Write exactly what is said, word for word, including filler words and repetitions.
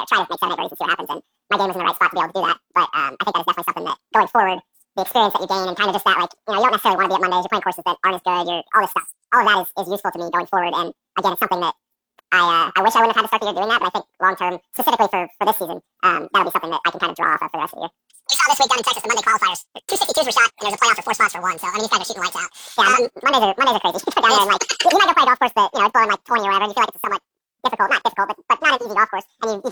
try to make seven, eight birdies and see what happens. And my game was in the right spot to be able to do that. But um, I think that is definitely something that going forward, the experience that you gain and kind of just that, like, you know, you don't necessarily want to be at Mondays. You're playing courses that aren't as good. You're all this stuff. All of that is, is useful to me going forward. And again, it's something that I uh, I wish I wouldn't have had to start the year doing that, but I think long term, specifically for, for this season, um, that'll be something that I can kind of draw off of for the rest of the year. We saw this week down in Texas the Monday qualifiers. Two sixty-twos were shot, and there's a playoff for four spots for one. So I mean, these guys are shooting lights out. Yeah, um, Mondays are Mondays are crazy. You put down there and like you, you might go play a golf course that you know it's blowing like twenty or whatever, and you feel like it's somewhat difficult, not difficult, but but not an easy golf course, and you, you